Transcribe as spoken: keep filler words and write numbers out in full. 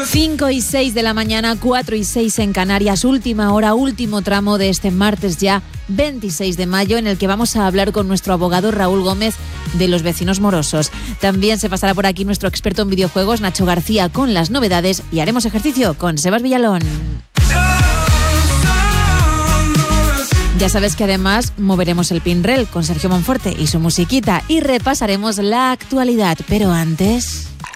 cinco y seis de la mañana, cuatro y seis en Canarias, última hora, último tramo de este martes ya veintiséis de mayo, en el que vamos a hablar con nuestro abogado Raúl Gómez de los vecinos morosos. También se pasará por aquí nuestro experto en videojuegos Nacho García con las novedades y haremos ejercicio con Sebas Villalón. Ya sabes que además moveremos el Pinrel con Sergio Monforte y su musiquita y repasaremos la actualidad, pero antes...